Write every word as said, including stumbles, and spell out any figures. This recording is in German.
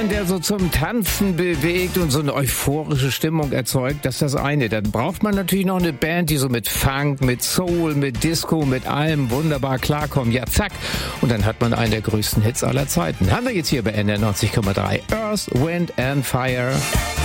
Der so zum Tanzen bewegt und so eine euphorische Stimmung erzeugt, das ist das eine. Dann braucht man natürlich noch eine Band, die so mit Funk, mit Soul, mit Disco, mit allem wunderbar klarkommt. Ja, zack. Und dann hat man einen der größten Hits aller Zeiten. Haben wir jetzt hier bei N R neunzig Komma drei. Earth, Wind and Fire.